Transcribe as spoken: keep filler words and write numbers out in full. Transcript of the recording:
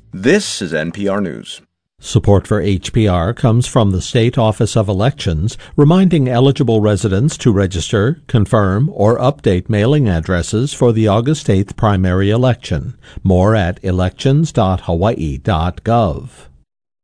This is N P R News. Support for H P R comes from the State Office of Elections, reminding eligible residents to register, confirm, or update mailing addresses for the August eighth primary election. More at elections dot hawaii dot gov.